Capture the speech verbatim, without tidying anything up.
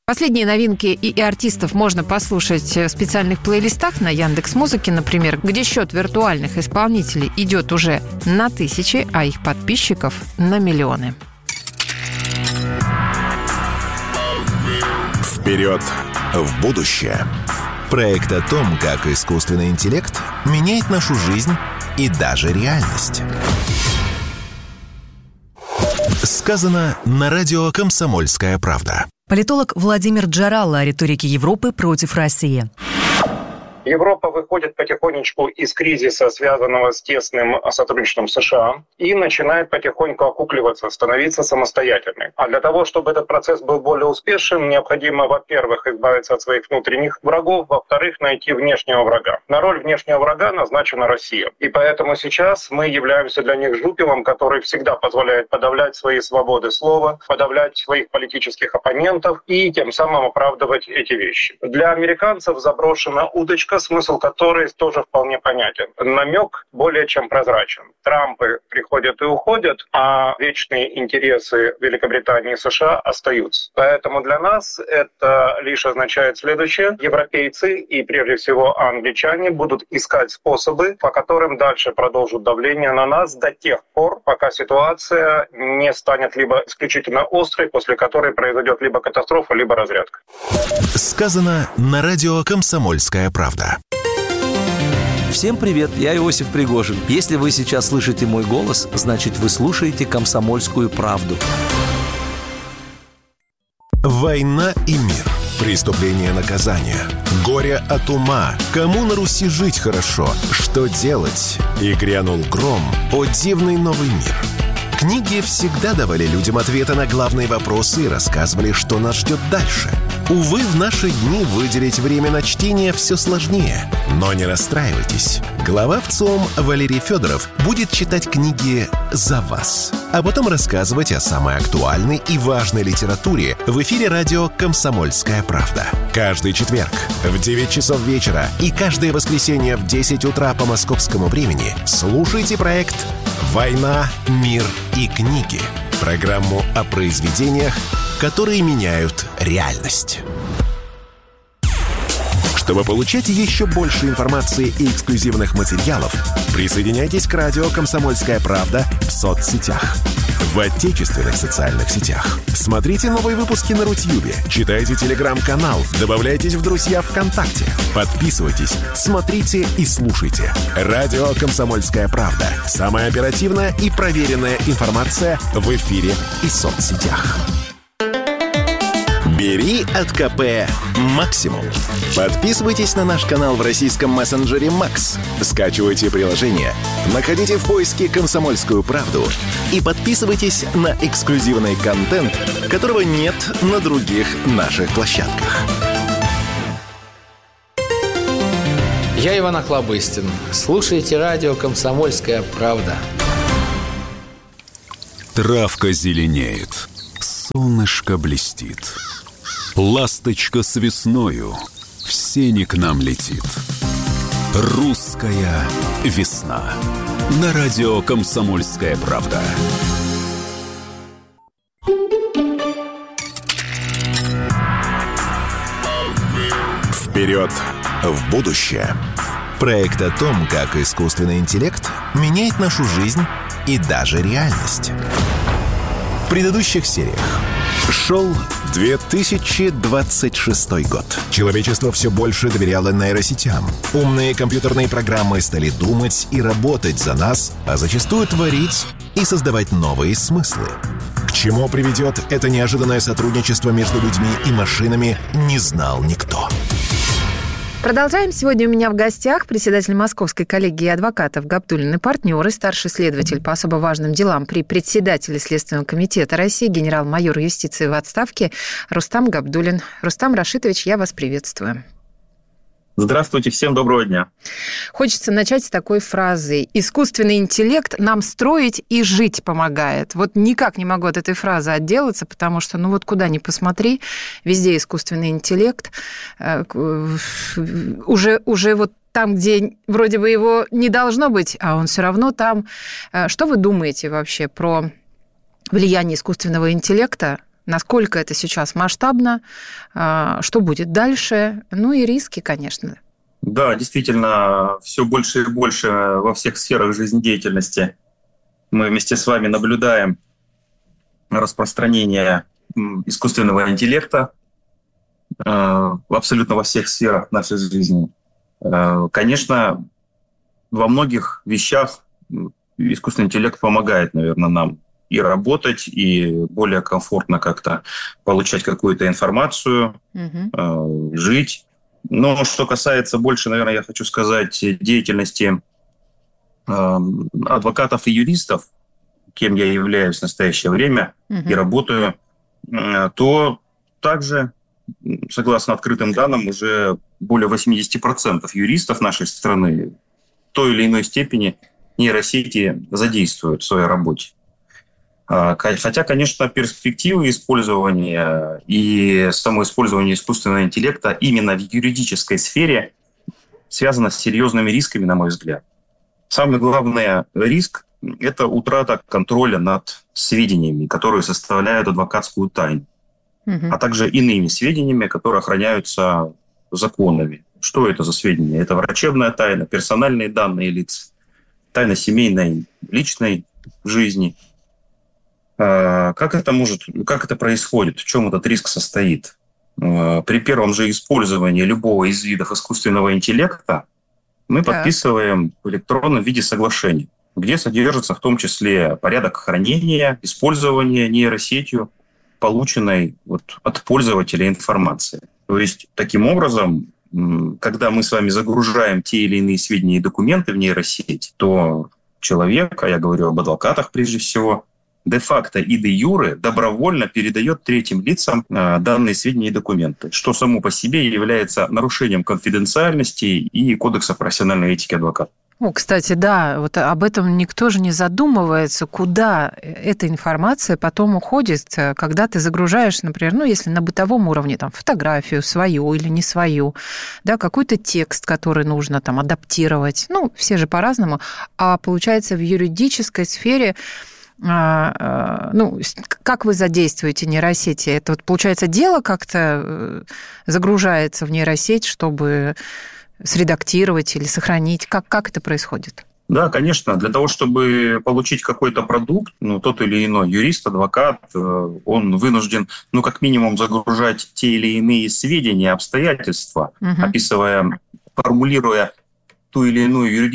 Последние новинки и, и артистов можно послушать в специальных плейлистах на Яндекс.Музыке, например, где счет виртуальных исполнителей идет уже на тысячи, а их подписчиков на миллионы. Вперед в будущее. Проект о том, как искусственный интеллект меняет нашу жизнь и даже реальность. Сказано на радио «Комсомольская правда». Политолог Владимир Джаралло о риторике Европы против России. Европа выходит потихонечку из кризиса, связанного с тесным сотрудничеством США, и начинает потихоньку окукливаться, становиться самостоятельной. А для того, чтобы этот процесс был более успешным, необходимо, во-первых, избавиться от своих внутренних врагов, во-вторых, найти внешнего врага. На роль внешнего врага назначена Россия. И поэтому сейчас мы являемся для них жупелом, который всегда позволяет подавлять свои свободы слова, подавлять своих политических оппонентов и тем самым оправдывать эти вещи. Для американцев заброшена удочка, смысл которой тоже вполне понятен. Намек более чем прозрачен. Трампы приходят и уходят, а вечные интересы Великобритании и США остаются. Поэтому для нас это лишь означает следующее. Европейцы и прежде всего англичане будут искать способы, по которым дальше продолжат давление на нас до тех пор, пока ситуация не станет либо исключительно острой, после которой произойдет либо катастрофа, либо разрядка. Сказано на радио «Комсомольская правда». Всем привет, я Иосиф Пригожин. Если вы сейчас слышите мой голос, значит, вы слушаете «Комсомольскую правду». Война и мир. Преступление, наказание. Горе от ума. Кому на Руси жить хорошо? Что делать? И грянул гром. О, дивный новый мир. Книги всегда давали людям ответы на главные вопросы и рассказывали, что нас ждет дальше. Увы, в наши дни выделить время на чтение все сложнее. Но не расстраивайтесь. Глава ВЦИОМ Валерий Федоров будет читать книги за вас, а потом рассказывать о самой актуальной и важной литературе в эфире радио «Комсомольская правда». Каждый четверг в девять часов вечера и каждое воскресенье в десять утра по московскому времени слушайте проект «Война, мир и книги». Программу о произведениях, которые меняют реальность. Чтобы получать еще больше информации и эксклюзивных материалов, присоединяйтесь к радио «Комсомольская правда» в соцсетях. В отечественных социальных сетях. Смотрите новые выпуски на Рутьюбе, читайте телеграм-канал, добавляйтесь в друзья ВКонтакте, подписывайтесь, смотрите и слушайте. Радио «Комсомольская правда». Самая оперативная и проверенная информация в эфире и соцсетях. Бери от КП максимум. Подписывайтесь на наш канал в российском мессенджере Макс. Скачивайте приложение, находите в поиске «Комсомольскую правду» и подписывайтесь на эксклюзивный контент, которого нет на других наших площадках. Я Иван Охлобыстин. Слушайте радио «Комсомольская правда». Травка зеленеет, солнышко блестит. Ласточка с весною в сени к нам летит. Русская весна. На радио «Комсомольская правда». Вперед в будущее. Проект о том, как искусственный интеллект меняет нашу жизнь и даже реальность. В предыдущих сериях шел две тысячи двадцать шестой год. Человечество все больше доверяло нейросетям. Умные компьютерные программы стали думать и работать за нас, а зачастую творить и создавать новые смыслы. К чему приведет это неожиданное сотрудничество между людьми и машинами, не знал никто. Продолжаем. Сегодня у меня в гостях председатель Московской коллегии адвокатов Габдуллин и партнеры, старший следователь по особо важным делам при председателе Следственного комитета России, генерал-майор юстиции в отставке Рустам Габдуллин. Рустам Рашитович, я вас приветствую. Здравствуйте, всем доброго дня. Хочется начать с такой фразы. Искусственный интеллект нам строить и жить помогает. Вот никак не могу от этой фразы отделаться, потому что, ну вот куда ни посмотри, везде искусственный интеллект. Уже, уже вот там, где вроде бы его не должно быть, а он все равно там. Что вы думаете вообще про влияние искусственного интеллекта Насколько это сейчас масштабно, что будет дальше, ну и риски, конечно. Да, действительно, все больше и больше во всех сферах жизнедеятельности мы вместе с вами наблюдаем распространение искусственного интеллекта абсолютно во всех сферах нашей жизни. Конечно, во многих вещах искусственный интеллект помогает, наверное, нам и работать, и более комфортно как-то получать какую-то информацию, угу. жить. Но что касается больше, наверное, я хочу сказать, деятельности адвокатов и юристов, кем я являюсь в настоящее время угу. и работаю, то также, согласно открытым данным, уже более восемьдесят процентов юристов нашей страны в той или иной степени нейросети задействуют в своей работе. Хотя, конечно, перспективы использования и само использование искусственного интеллекта именно в юридической сфере связано с серьезными рисками, на мой взгляд. Самый главный риск – это утрата контроля над сведениями, которые составляют адвокатскую тайну, угу. а также иными сведениями, которые охраняются законами. Что это за сведения? Это врачебная тайна, персональные данные лиц, тайна семейной, личной жизни. Как это может, как это происходит? В чем этот риск состоит? При первом же использовании любого из видов искусственного интеллекта мы так. подписываем в электронном виде соглашение, где содержится в том числе порядок хранения, использования нейросетью полученной вот от пользователя информации. То есть, таким образом, когда мы с вами загружаем те или иные сведения и документы в нейросеть, то человек, а я говорю об адвокатах прежде всего, де-факто и де-юре добровольно передает третьим лицам данные сведения и документы, что само по себе является нарушением конфиденциальности и Кодекса профессиональной этики адвоката. О, кстати, да, вот об этом никто же не задумывается, куда эта информация потом уходит, когда ты загружаешь, например, ну, если на бытовом уровне, там, фотографию свою или не свою, да, какой-то текст, который нужно там адаптировать, ну, все же по-разному, а получается в юридической сфере, ну, как вы задействуете нейросети? Это вот, получается, дело как-то загружается в нейросеть, чтобы средактировать или сохранить? Как, как это происходит? Да, конечно. Для того, чтобы получить какой-то продукт, ну, тот или иной юрист, адвокат, он вынужден, ну, как минимум, загружать те или иные сведения, обстоятельства, угу. описывая, формулируя ту или иную юридическую